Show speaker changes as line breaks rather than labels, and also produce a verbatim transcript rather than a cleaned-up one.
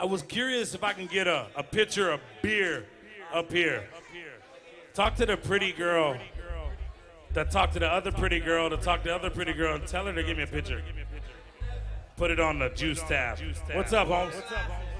I was curious if I can get a, a pitcher of beer up here. Talk to the pretty girl that talked to the other pretty girl to talk to the other pretty girl and tell her to give me a pitcher. Put it on the juice tab. What's up, Holmes?